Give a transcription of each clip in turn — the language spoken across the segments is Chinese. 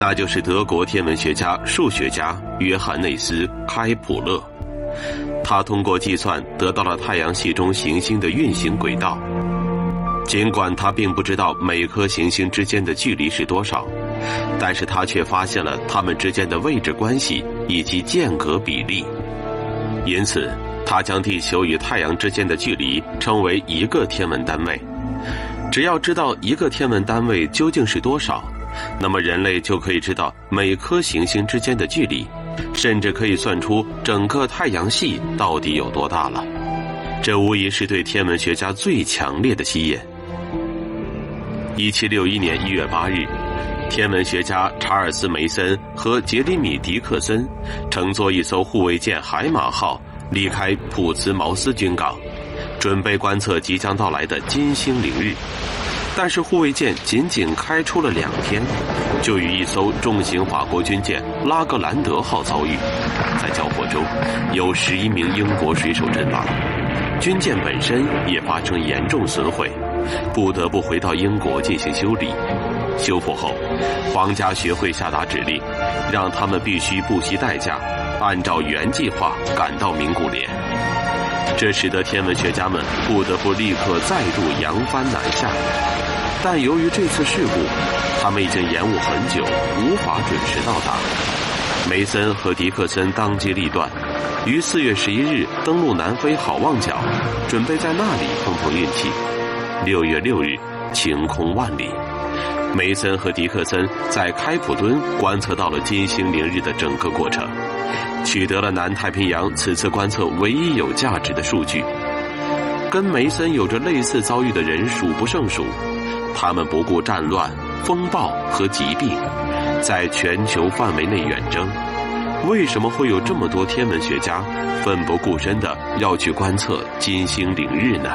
那就是德国天文学家、数学家约翰内斯·开普勒。他通过计算得到了太阳系中行星的运行轨道。尽管他并不知道每颗行星之间的距离是多少，但是他却发现了它们之间的位置关系以及间隔比例。因此，他将地球与太阳之间的距离称为一个天文单位。只要知道一个天文单位究竟是多少，那么人类就可以知道每颗行星之间的距离，甚至可以算出整个太阳系到底有多大了。这无疑是对天文学家最强烈的吸引。1761年1月8日，天文学家查尔斯·梅森和杰里米·迪克森乘坐一艘护卫舰海马号离开普茨茅斯军港，准备观测即将到来的金星凌日。但是护卫舰仅仅开出了2天，就与一艘重型法国军舰拉格兰德号遭遇。在交火中，有11名英国水手阵亡，军舰本身也发生严重损毁，不得不回到英国进行修理。修复后，皇家学会下达指令，让他们必须不惜代价，按照原计划赶到名古联。这使得天文学家们不得不立刻再度扬帆南下。但由于这次事故，他们已经延误很久，无法准时到达。梅森和迪克森当机立断，于4月11日登陆南非好望角，准备在那里碰碰运气。6月6日，晴空万里。梅森和迪克森在开普敦观测到了金星凌日的整个过程，取得了南太平洋此次观测唯一有价值的数据。跟梅森有着类似遭遇的人数不胜数，他们不顾战乱、风暴和疾病，在全球范围内远征。为什么会有这么多天文学家奋不顾身地要去观测金星凌日呢？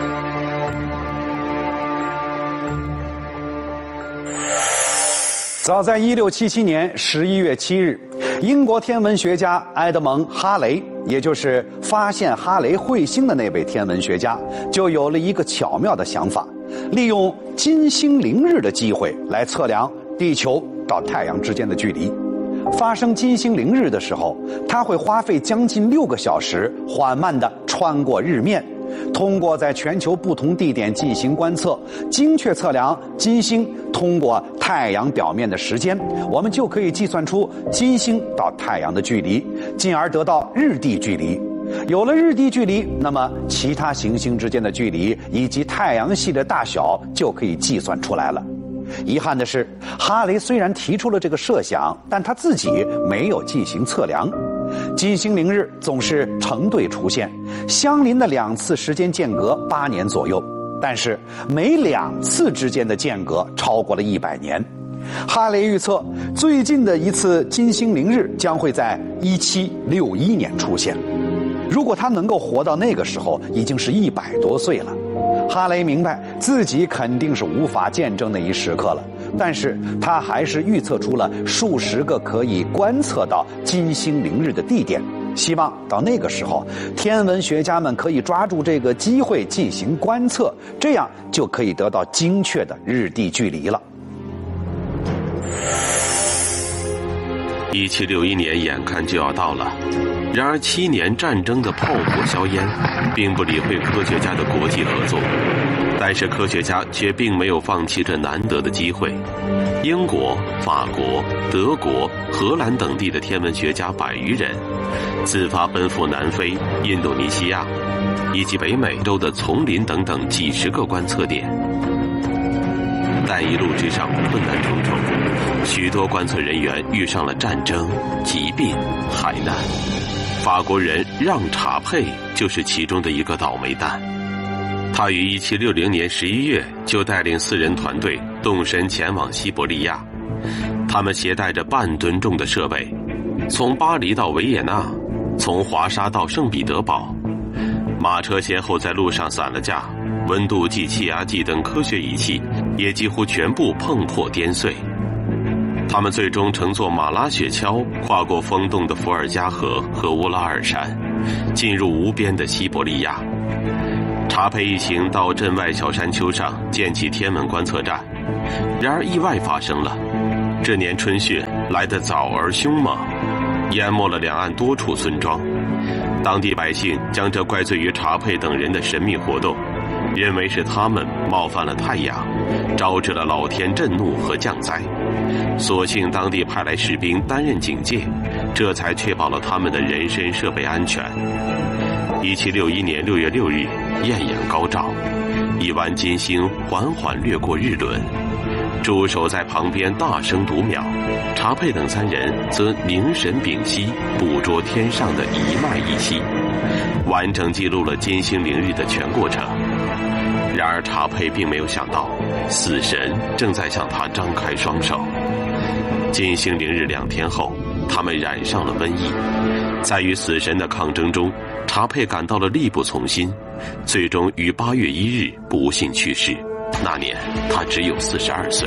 早在1677年11月7日，英国天文学家埃德蒙·哈雷，也就是发现哈雷彗星的那位天文学家，就有了一个巧妙的想法，利用金星凌日的机会来测量地球到太阳之间的距离。发生金星凌日的时候，它会花费将近6个小时，缓慢地穿过日面，通过在全球不同地点进行观测，精确测量金星通过太阳表面的时间，我们就可以计算出金星到太阳的距离，进而得到日地距离。有了日地距离，那么其他行星之间的距离以及太阳系的大小就可以计算出来了。遗憾的是，哈雷虽然提出了这个设想，但他自己没有进行测量。金星凌日总是成对出现，相邻的2次时间间隔8年左右，但是每2次之间的间隔超过了100年。哈雷预测，最近的一次金星凌日将会在1761年出现。如果他能够活到那个时候，已经是100多岁了。哈雷明白自己肯定是无法见证那一时刻了，但是他还是预测出了数十个可以观测到金星凌日的地点，希望到那个时候，天文学家们可以抓住这个机会进行观测，这样就可以得到精确的日地距离了。 1761年眼看就要到了，然而7年战争的炮火硝烟并不理会科学家的国际合作，但是科学家却并没有放弃这难得的机会。英国、法国、德国、荷兰等地的天文学家100余人自发奔赴南非、印度尼西亚以及北美洲的丛林等等几十个观测点。但一路之上困难重重，许多观测人员遇上了战争、疾病、海难。法国人让·查佩就是其中的一个倒霉蛋。他于1760年11月就带领4人团队动身前往西伯利亚，他们携带着半吨重的设备，从巴黎到维也纳，从华沙到圣彼得堡。马车先后在路上散了架，温度计、气压计等科学仪器也几乎全部碰破颠碎。他们最终乘坐马拉雪橇跨过封冻的伏尔加河和乌拉尔山，进入无边的西伯利亚。查佩一行到镇外小山丘上建起天文观测站，然而意外发生了， 这年春雪来得早而凶猛，淹没了两岸多处村庄。当地百姓将这怪罪于查佩等人的神秘活动，认为是他们冒犯了太阳，招致了老天震怒和降灾。所幸当地派来士兵担任警戒，这才确保了他们的人身设备安全。1761年6月6日，艳阳高照，一弯金星缓缓掠过日轮。驻守在旁边大声读秒，查佩等3人则凝神屏息，捕捉天上的一脉一息，完整记录了金星凌日的全过程。然而查佩并没有想到，死神正在向他张开双手。金星凌日2天后，他们染上了瘟疫。在与死神的抗争中，查佩感到了力不从心，最终于8月1日不幸去世。那年他只有42岁。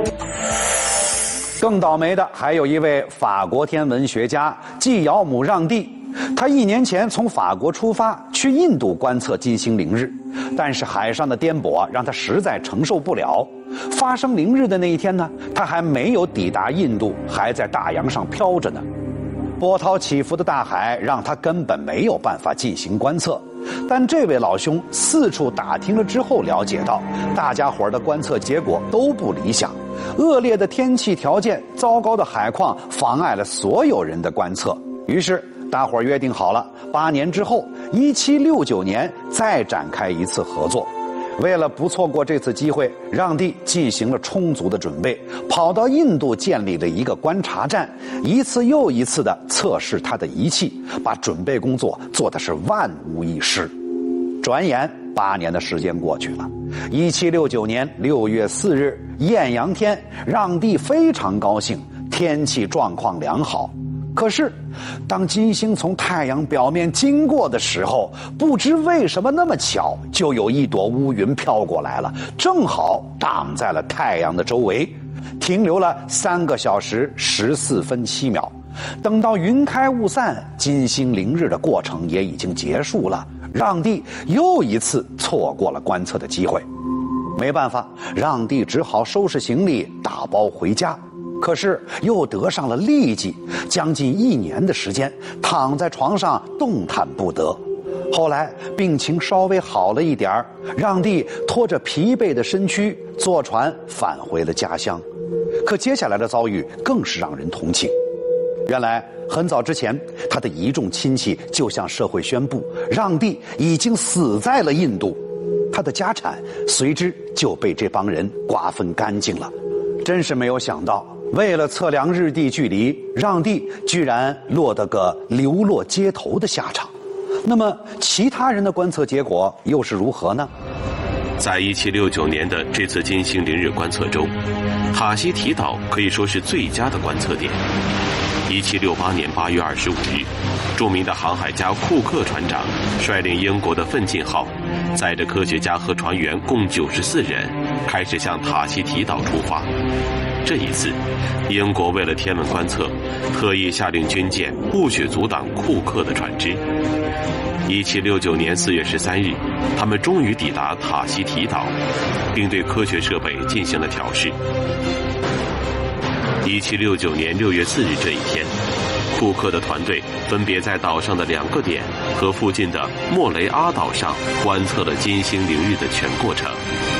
更倒霉的还有一位法国天文学家纪尧姆让蒂，他1年前从法国出发去印度观测金星凌日，但是海上的颠簸让他实在承受不了。发生凌日的那一天呢，他还没有抵达印度，还在大洋上飘着呢。波涛起伏的大海让他根本没有办法进行观测。但这位老兄四处打听了之后了解到，大家伙的观测结果都不理想，恶劣的天气条件、糟糕的海况妨碍了所有人的观测。于是大伙约定好了，8年之后，1769年再展开一次合作。为了不错过这次机会，让蒂进行了充足的准备，跑到印度建立了一个观察站，一次又一次地测试他的仪器，把准备工作做的是万无一失。转眼8年的时间过去了，1769年6月4日，艳阳天，让蒂非常高兴，天气状况良好。可是当金星从太阳表面经过的时候，不知为什么那么巧，就有一朵乌云飘过来了，正好挡在了太阳的周围，停留了3个小时14分7秒。等到云开雾散，金星凌日的过程也已经结束了，让蒂又一次错过了观测的机会。没办法，让蒂只好收拾行李打包回家。可是又得上了痢疾，将近1年的时间躺在床上动弹不得。后来病情稍微好了一点，让蒂拖着疲惫的身躯坐船返回了家乡。可接下来的遭遇更是让人同情。原来很早之前，他的一众亲戚就向社会宣布，让蒂已经死在了印度，他的家产随之就被这帮人瓜分干净了。真是没有想到，为了测量日地距离，让蒂居然落得个流落街头的下场。那么其他人的观测结果又是如何呢？ 在1769年的这次金星凌日观测中，塔希提岛可以说是最佳的观测点。1768年8月25日，著名的航海家库克船长率领英国的奋进号，载着科学家和船员共94人，开始向塔希提岛出发。这一次，英国为了天文观测，特意下令军舰不许阻挡库克的船只。1769年4月13日，他们终于抵达塔希提岛，并对科学设备进行了调试。1769年6月4日这一天，库克的团队分别在岛上的2个点和附近的莫雷阿岛上观测了金星凌日的全过程。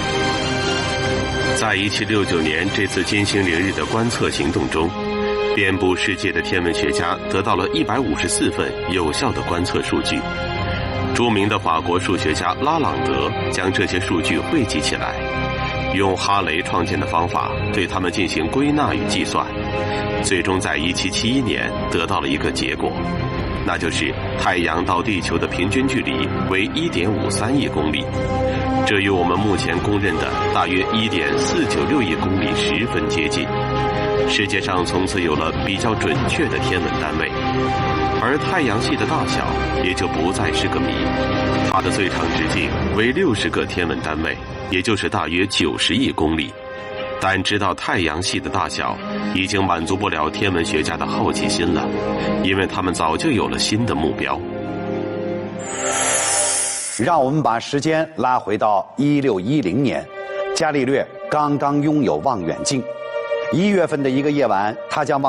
在1769年这次金星凌日的观测行动中，遍布世界的天文学家得到了154份有效的观测数据。著名的法国数学家拉朗德将这些数据汇集起来，用哈雷创建的方法对它们进行归纳与计算，最终在1771年得到了一个结果，那就是太阳到地球的平均距离为1.53亿公里，这与我们目前公认的大约1.496亿公里十分接近。世界上从此有了比较准确的天文单位，而太阳系的大小也就不再是个谜，它的最长直径为60个天文单位，也就是大约90亿公里。但知道太阳系的大小已经满足不了天文学家的好奇心了，因为他们早就有了新的目标。 让我们把时间拉回到1610年，伽利略刚刚拥有望远镜。 1月份的一个夜晚，他将往